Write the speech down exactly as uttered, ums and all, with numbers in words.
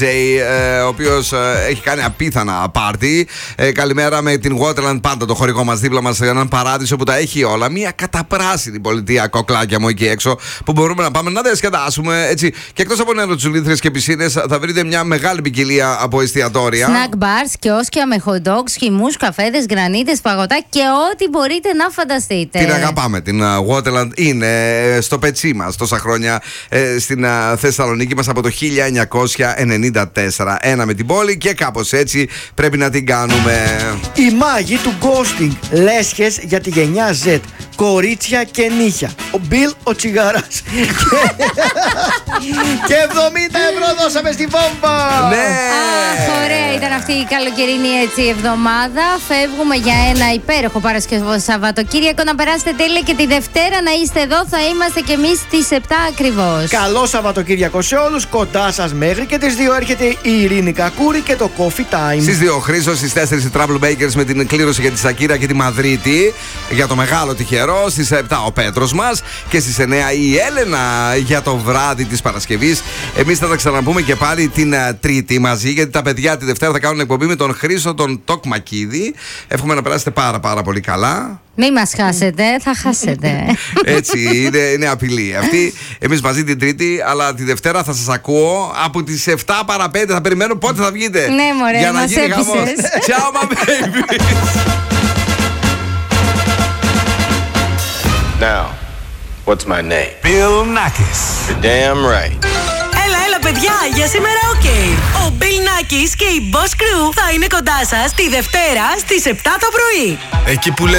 ο οποίος έχει κάνει απίθανα πάρτι. Ε, καλημέρα με την Waterland, πάντα το χωρικό μας δίπλα μας, έναν παράδεισο που τα έχει όλα. Μια καταπράσινη πολιτεία, κοκλάκια μου εκεί έξω, που μπορούμε να πάμε να διασκεδάσουμε. Έτσι. Και εκτός από νεροτζουλήθρες και πισίνες, θα βρείτε μια μεγάλη ποικιλία από εστιατόρια. Snack bars, κιόσκια με hot dogs, χυμούς, καφέδες, γρανίτες, παγωτά και ό,τι μπορείτε να φανταστείτε. Την αγαπάμε την uh, Waterland. Είναι στο πετσί μας τόσα χρόνια ε, στην uh, Θεσσαλονίκη μας από το χίλια εννιακόσια ενενήντα τέσσερα. Ένα με την πόλη και κάπως έτσι πρέπει να την κάνουμε. Οι μάγοι του ghosting. Λέσχες για τη γενιά Z. Κορίτσια και νύχια. Ο Μπιλ ο Τσιγαράς. Και εβδομήντα ευρώ δώσαμε στη βόμβα. Ναι. Αχ, ωραία ήταν αυτή η καλοκαιρινή έτσι εβδομάδα. Φεύγουμε για ένα υπέροχο Παρασκευό Σαββατοκύριακο. Να περάσετε τέλεια και τη Δευτέρα να είστε εδώ. Θα είμαστε κι εμείς στις επτά ακριβώς. Καλό Σαββατοκύριακο σε όλους. Κοντά σας μέχρι και τις δύο έρχεται η Ειρήνη Κακούρη και το Coffee Time. Στις δύο ο Χρήστος, στις τέσσερις οι Trouble-Makers με την κλήρωση για τη Σακύρα και τη Μαδρίτη για το μεγάλο τυχερό. Στις επτά ο Πέτρος μας και στις εννιά η Έλενα για το βράδυ της Παρασκευής. Εμείς θα τα ξαναπούμε και πάλι την uh, Τρίτη μαζί, γιατί τα παιδιά τη Δευτέρα θα κάνουν εκπομπή με τον Χρήστο τον Τοκμακίδη. Εύχομαι να περάσετε πάρα πάρα πολύ καλά. Μη μας χάσετε, θα χάσετε. Έτσι, είναι, είναι απειλή αυτή. Εμείς μαζί την Τρίτη, αλλά τη Δευτέρα θα σας ακούω από τις επτά παρά πέντε. Θα περιμένω πότε θα βγείτε. Ναι, μωρέ, για να μας γίνει έπεισες. χαμός. Ciao, my babies. Now, what's my name? Bill Nackis. You're damn right. Έλα, έλα παιδιά, για σήμερα οκ. Okay. Ο Bill Nackis και η Boss Crew θα είναι κοντά σας τη Δευτέρα στις επτά το πρωί. Εκεί που